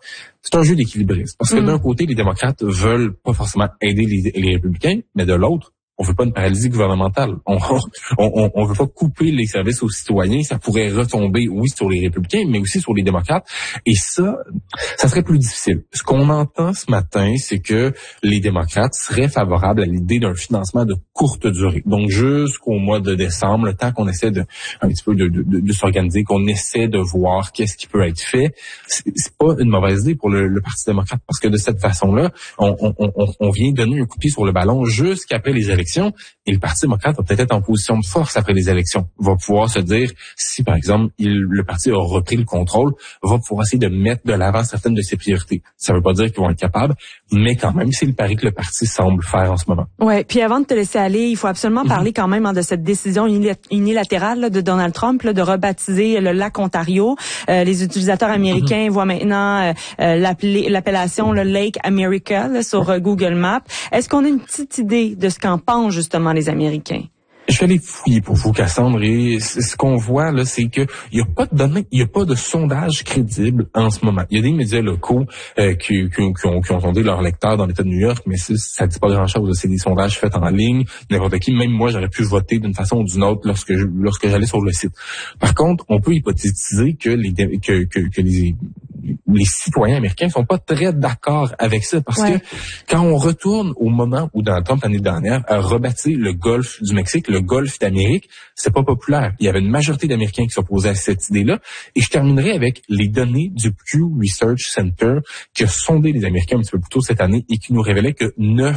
c'est un jeu d'équilibrisme. Parce que d'un côté, les démocrates veulent pas forcément aider les républicains, mais de l'autre, on veut pas une paralysie gouvernementale. On veut pas couper les services aux citoyens. Ça pourrait retomber, oui, sur les républicains, mais aussi sur les démocrates. Et ça serait plus difficile. Ce qu'on entend ce matin, c'est que les démocrates seraient favorables à l'idée d'un financement de courte durée. Donc, jusqu'au mois de décembre, le temps qu'on essaie un petit peu de s'organiser, qu'on essaie de voir qu'est-ce qui peut être fait, c'est pas une mauvaise idée pour le Parti démocrate. Parce que de cette façon-là, on vient donner un coup de pied sur le ballon jusqu'après les élections. Et le Parti démocrate va peut-être être en position de force après les élections. Va pouvoir se dire, si par exemple le parti a repris le contrôle, va pouvoir essayer de mettre de l'avant certaines de ses priorités. Ça ne veut pas dire qu'ils vont être capables, mais quand même, c'est le pari que le parti semble faire en ce moment. Ouais. Puis avant de te laisser aller, il faut absolument parler quand même de cette décision unilatérale là, de Donald Trump là, de rebaptiser le lac Ontario. Les utilisateurs américains voient maintenant l'appellation le Lake America là, sur Google Maps. Est-ce qu'on a une petite idée de ce qu'en pensent justement les Américains? Je vais aller fouiller pour vous, Cassandre, et ce qu'on voit là, c'est que il y a pas de données, il y a pas de sondage crédible en ce moment. Il y a des médias locaux qui ont sondé leurs lecteurs dans l'État de New York, mais ça dit pas grand-chose. C'est des sondages faits en ligne. N'importe qui, même moi, j'aurais pu voter d'une façon ou d'une autre lorsque j'allais sur le site. Par contre, on peut hypothétiser que les citoyens américains sont pas très d'accord avec ça parce que quand on retourne au moment où Donald Trump l'année dernière a rebaptisé le golfe du Mexique le golfe d'Amérique, c'est pas populaire. Il y avait une majorité d'Américains qui s'opposaient à cette idée-là. Et je terminerai avec les données du Pew Research Center qui a sondé les Américains un petit peu plus tôt cette année et qui nous révélait que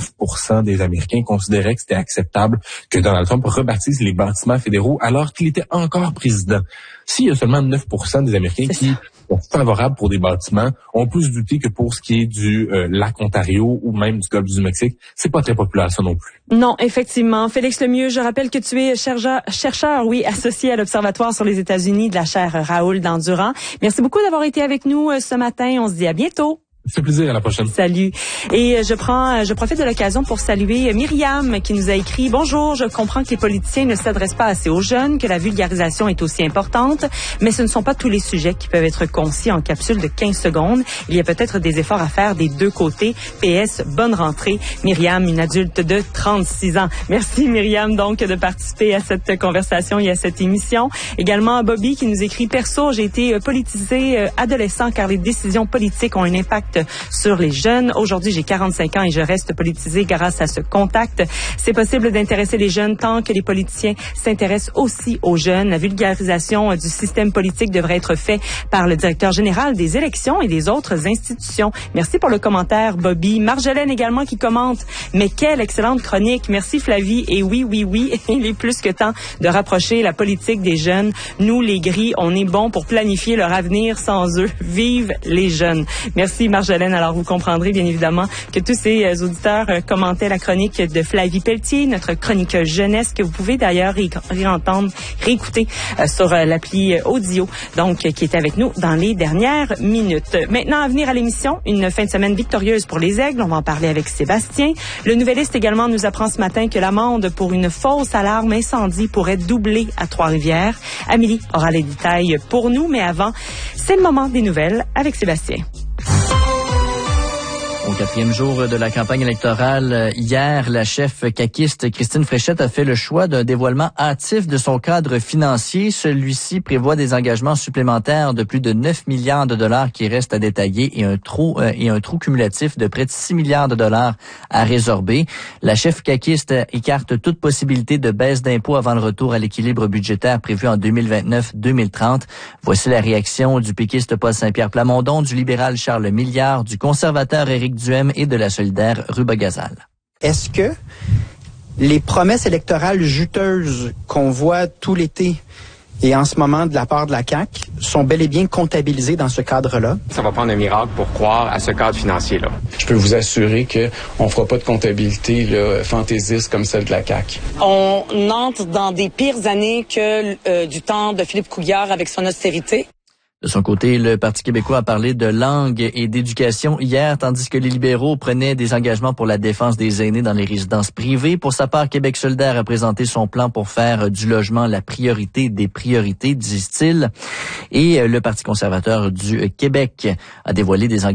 9% des Américains considéraient que c'était acceptable que Donald Trump rebaptise les bâtiments fédéraux alors qu'il était encore président. S'il y a seulement 9% des Américains qui sont favorables pour des bâtiments, on peut se douter que pour ce qui est du lac Ontario ou même du golfe du Mexique, c'est pas très populaire ça non plus. Non, effectivement. Félix Lemieux, je rappelle que tu es chercheur, associé à l'Observatoire sur les États-Unis de la chaire Raoul Dandurand. Merci beaucoup d'avoir été avec nous ce matin. On se dit à bientôt. C'est plaisir, à la prochaine. Salut. Et je profite de l'occasion pour saluer Myriam qui nous a écrit « Bonjour, je comprends que les politiciens ne s'adressent pas assez aux jeunes, que la vulgarisation est aussi importante, mais ce ne sont pas tous les sujets qui peuvent être concis en capsule de 15 secondes. Il y a peut-être des efforts à faire des deux côtés. PS, bonne rentrée. Myriam, une adulte de 36 ans. » Merci Myriam donc de participer à cette conversation et à cette émission. Également Bobby qui nous écrit « Perso, j'ai été politisé adolescent car les décisions politiques ont un impact sur les jeunes. Aujourd'hui, j'ai 45 ans et je reste politisée grâce à ce contact. C'est possible d'intéresser les jeunes tant que les politiciens s'intéressent aussi aux jeunes. La vulgarisation du système politique devrait être faite par le directeur général des élections et des autres institutions. Merci pour le commentaire, Bobby. Marjolaine également qui commente « Mais quelle excellente chronique. Merci Flavie. Et oui, il est plus que temps de rapprocher la politique des jeunes. Nous, les gris, on est bons pour planifier leur avenir sans eux. Vive les jeunes. » Merci Marjolaine. Alors, vous comprendrez bien évidemment que tous ces auditeurs commentaient la chronique de Flavie Pelletier, notre chronique jeunesse, que vous pouvez d'ailleurs réentendre, réécouter sur l'appli audio, donc qui est avec nous dans les dernières minutes. Maintenant, à venir à l'émission, une fin de semaine victorieuse pour les Aigles. On va en parler avec Sébastien. Le Nouvelliste également nous apprend ce matin que l'amende pour une fausse alarme incendie pourrait doubler à Trois-Rivières. Amélie aura les détails pour nous, mais avant, c'est le moment des nouvelles avec Sébastien. Au 4e jour de la campagne électorale, hier, la chef caquiste Christine Fréchette a fait le choix d'un dévoilement hâtif de son cadre financier. Celui-ci prévoit des engagements supplémentaires de plus de 9 milliards de dollars qui restent à détailler et un trou cumulatif de près de 6 milliards de dollars à résorber. La chef caquiste écarte toute possibilité de baisse d'impôts avant le retour à l'équilibre budgétaire prévu en 2029-2030. Voici la réaction du péquiste Paul Saint-Pierre Plamondon, du libéral Charles Milliard, du conservateur Éric Duhem et de la solidaire Ruba Gazal. Est-ce que les promesses électorales juteuses qu'on voit tout l'été et en ce moment de la part de la CAQ sont bel et bien comptabilisées dans ce cadre-là? Ça va prendre un miracle pour croire à ce cadre financier-là. Je peux vous assurer qu'on ne fera pas de comptabilité là, fantaisiste comme celle de la CAQ. On entre dans des pires années que du temps de Philippe Couillard avec son austérité. De son côté, le Parti québécois a parlé de langue et d'éducation hier, tandis que les libéraux prenaient des engagements pour la défense des aînés dans les résidences privées. Pour sa part, Québec solidaire a présenté son plan pour faire du logement la priorité des priorités, disent-ils. Et le Parti conservateur du Québec a dévoilé des engagements